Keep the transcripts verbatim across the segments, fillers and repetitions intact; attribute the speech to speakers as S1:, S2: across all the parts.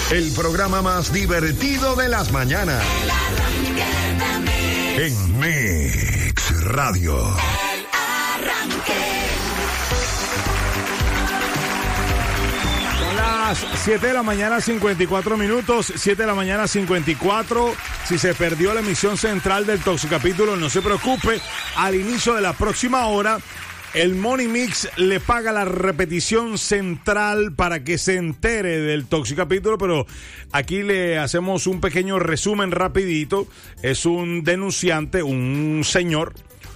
S1: El programa más divertido de las mañanas. En Mix Radio.
S2: El Arranque.
S3: Son las siete de la mañana, cincuenta y cuatro minutos. siete de la mañana, cincuenta y cuatro. Si se perdió la emisión central del Toxicapítulo, no se preocupe. Al inicio de la próxima hora, el Money Mix le paga la repetición central para que se entere del Toxicapítulo, pero aquí le hacemos un pequeño resumen rapidito. Es un denunciante, un señor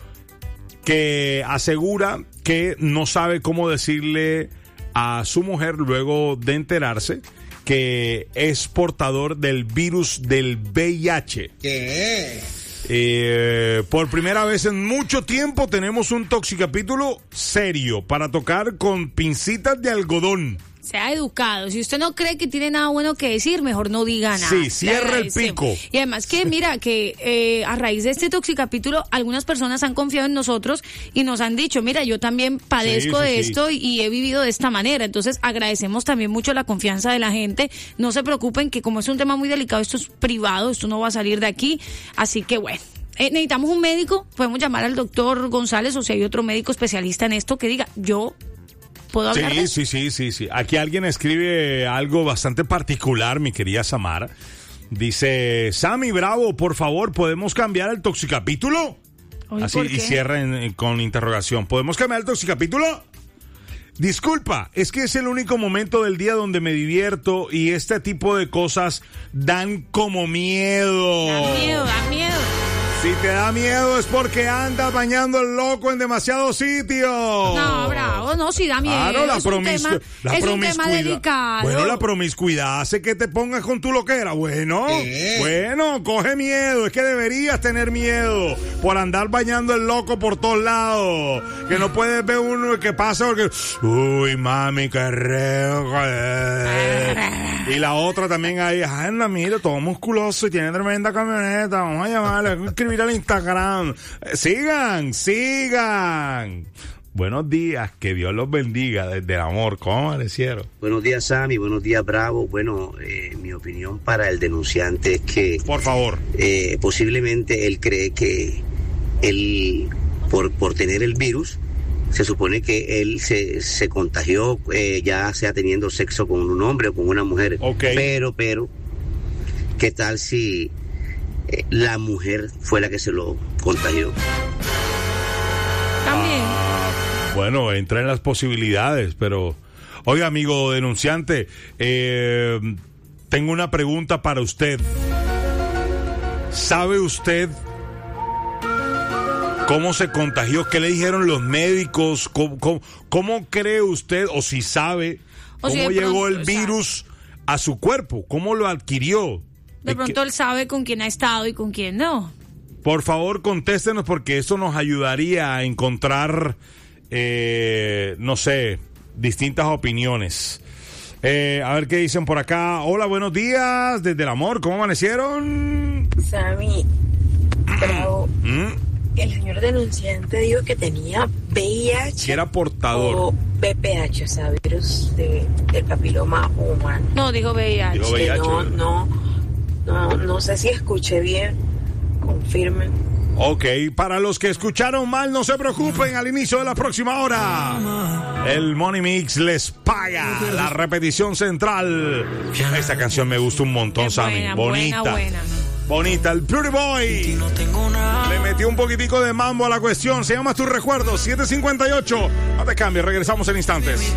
S3: que asegura que no sabe cómo decirle a su mujer luego de enterarse que es portador del virus del V I H.
S4: ¿Qué?
S3: Eh, por primera vez en mucho tiempo tenemos un Toxicapítulo serio para tocar con pincitas de algodón.
S5: Sea educado. Si usted no cree que tiene nada bueno que decir, mejor no diga nada.
S3: Sí, cierre el pico.
S5: Y además que, mira, que eh, a raíz de este Toxicapítulo, algunas personas han confiado en nosotros y nos han dicho, mira, yo también padezco
S3: Sí, sí,
S5: de
S3: sí.
S5: esto y, y he vivido de esta manera. Entonces, agradecemos también mucho la confianza de la gente. No se preocupen que como es un tema muy delicado, esto es privado, esto no va a salir de aquí. Así que, bueno. Eh, necesitamos un médico, podemos llamar al doctor González o si hay otro médico especialista en esto que diga, yo puedo hablar de
S3: Sí,
S5: esto?
S3: sí, sí, sí, sí. Aquí alguien escribe algo bastante particular, mi querida Samara. Dice, Sammy, bravo, por favor, ¿podemos cambiar el Toxicapítulo?
S5: Oye,
S3: Así,
S5: ¿por
S3: y
S5: qué?
S3: cierra en- en- con interrogación. ¿Podemos cambiar el Toxicapítulo? Disculpa, es que es el único momento del día donde me divierto y este tipo de cosas dan como miedo.
S5: Da miedo, da miedo.
S3: Si te da miedo es porque andas bañando el loco en demasiados sitios.
S5: No, bravo, no, sí da miedo.
S3: Claro, la,
S5: es un
S3: promiscu
S5: tema,
S3: la
S5: es un
S3: promiscuidad.
S5: tema delicado.
S3: Bueno, la promiscuidad hace que te pongas con tu loquera. Bueno,
S4: ¿Qué?
S3: bueno, coge miedo. Es que deberías tener miedo por andar bañando el loco por todos lados. Que no puedes ver uno que pasa porque, uy, mami, qué rico. eh. Y la otra también ahí, anda, mira, todo musculoso y tiene tremenda camioneta. Vamos a llamarle, hay que escribir al Instagram. Eh, Sigan, sigan. Buenos días, que Dios los bendiga desde el amor. ¿Cómo amanecieron?
S6: Buenos días, Sammy. Buenos días, Bravo. Bueno, eh, mi opinión para el denunciante es que
S3: Por favor.
S6: eh, posiblemente él cree que él, por, por tener el virus, se supone que él se, se contagió eh, ya sea teniendo sexo con un hombre o con una mujer.
S3: Ok.
S6: Pero, pero, ¿qué tal si eh, la mujer fue la que se lo contagió?
S5: También.
S3: Bueno, entra en las posibilidades, pero... Oiga, amigo denunciante, eh, tengo una pregunta para usted. ¿Sabe usted cómo se contagió? ¿Qué le dijeron los médicos? ¿Cómo, cómo, cómo cree usted, o si sabe,
S5: O si
S3: cómo
S5: de
S3: llegó
S5: pronto,
S3: el
S5: o sea,
S3: virus a su cuerpo? ¿Cómo lo adquirió?
S5: De
S3: ¿De
S5: pronto
S3: qué?
S5: él sabe con quién ha estado y con quién no.
S3: Por favor, contéstenos porque eso nos ayudaría a encontrar, eh, no sé, distintas opiniones. Eh, a ver qué dicen por acá. Hola, buenos días, desde el amor, ¿cómo amanecieron?
S7: Sammy, Bravo,
S3: ¿Mm?
S7: el señor denunciante dijo que tenía V I H
S3: Que era portador.
S7: o V P H, o sea, virus de, del papiloma humano.
S5: No, dijo V I H.
S3: Dijo-
S7: Que
S3: V I H,
S7: no,
S3: ¿verdad?
S7: no, no, no sé si escuché bien, confirmen.
S3: Ok, para los que escucharon mal, no se preocupen, al inicio de la próxima hora, el Money Mix les paga la repetición central. Esta canción me gusta un montón,
S5: Es
S3: Sammy.
S5: buena,
S3: Bonita.
S5: buena, buena.
S3: Bonita, el Pretty Boy. Le metió un poquitico de mambo a la cuestión. Se llama Tu Recuerdo, siete cincuenta y ocho. No te cambies, regresamos en instantes.